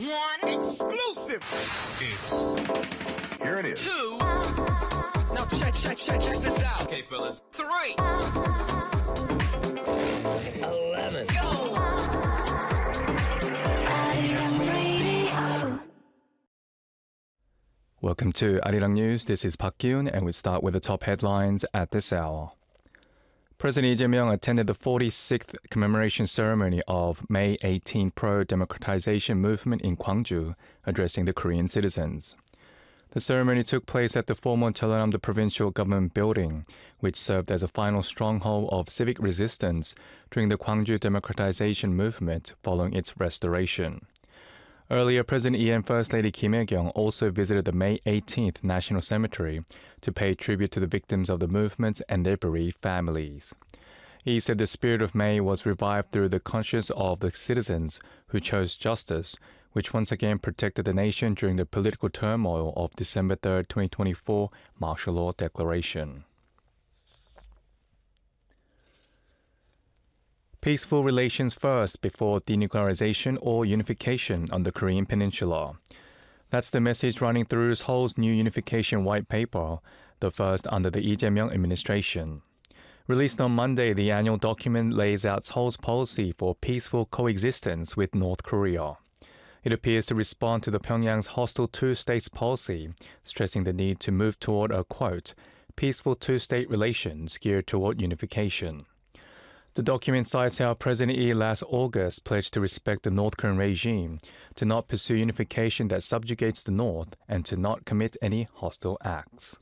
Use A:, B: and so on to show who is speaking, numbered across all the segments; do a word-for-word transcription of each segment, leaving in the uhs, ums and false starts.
A: One exclusive.
B: It's here it is.
A: Two. Now check, check, check, check this out. Okay, fellas. Three. Eleven. Go.
C: Welcome to Arirang News. This is Park Kyun, and we start with the top headlines at this hour. President Lee Jae-myung attended the forty-sixth commemoration ceremony of May eighteenth pro-democratization movement in Gwangju, addressing the Korean citizens. The ceremony took place at the former Jeollanam Provincial Government Building, which served as a final stronghold of civic resistance during the Gwangju democratization movement following its restoration. Earlier, President Lee and First Lady Kim Hae-kyung also visited the May eighteenth National Cemetery to pay tribute to the victims of the movement and their bereaved families. He said the spirit of May was revived through the conscience of the citizens who chose justice, which once again protected the nation during the political turmoil of December third, twenty twenty-four martial law declaration. Peaceful relations first before denuclearization or unification on the Korean Peninsula. That's the message running through Seoul's new unification white paper, the first under the Lee Jae-myung administration. Released on Monday, the annual document lays out Seoul's policy for peaceful coexistence with North Korea. It appears to respond to the Pyongyang's hostile two-states policy, stressing the need to move toward a, quote, peaceful two-state relations geared toward unification. The document cites how President Lee last August pledged to respect the North Korean regime, to not pursue unification that subjugates the North, and to not commit any hostile acts.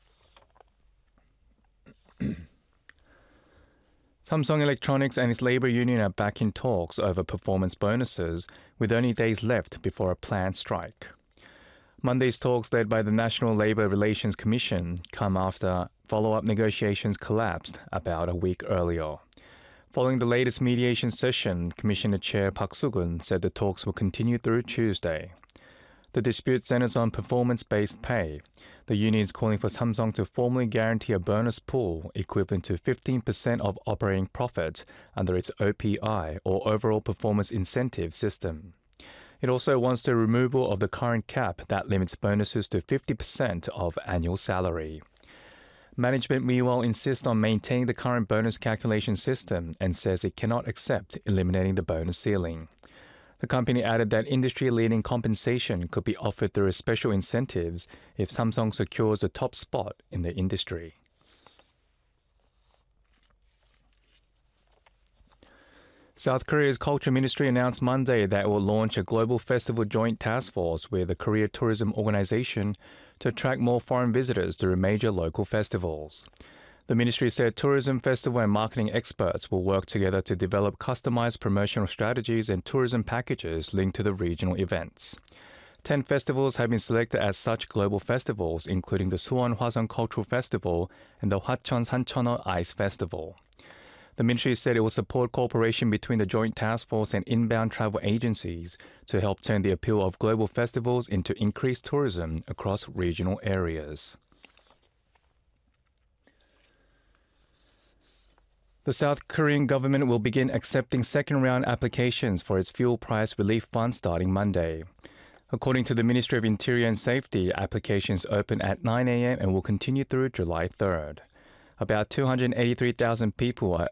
C: Samsung Electronics and its labor union are back in talks over performance bonuses, with only days left before a planned strike. Monday's talks, led by the National Labor Relations Commission, come after follow-up negotiations collapsed about a week earlier. Following the latest mediation session, Commissioner Chair Park Soo-gun said the talks will continue through Tuesday. The dispute centers on performance-based pay. The union is calling for Samsung to formally guarantee a bonus pool equivalent to fifteen percent of operating profit under its O P I, or Overall Performance Incentive System. It also wants the removal of the current cap that limits bonuses to fifty percent of annual salary. Management, meanwhile, insists on maintaining the current bonus calculation system and says it cannot accept eliminating the bonus ceiling. The company added that industry-leading compensation could be offered through special incentives if Samsung secures the top spot in the industry. South Korea's Culture Ministry announced Monday that it will launch a global festival joint task force with the Korea Tourism Organization to attract more foreign visitors through major local festivals. The ministry said tourism, festival, and marketing experts will work together to develop customized promotional strategies and tourism packages linked to the regional events. Ten festivals have been selected as such global festivals, including the Suwon Hwaseong Cultural Festival and the Hwacheon Sancheoneo Ice Festival. The ministry said it will support cooperation between the joint task force and inbound travel agencies to help turn the appeal of global festivals into increased tourism across regional areas. The South Korean government will begin accepting second-round applications for its fuel price relief fund starting Monday. According to the Ministry of Interior and Safety, applications open at nine a.m. and will continue through July third. About two hundred eighty-three thousand people are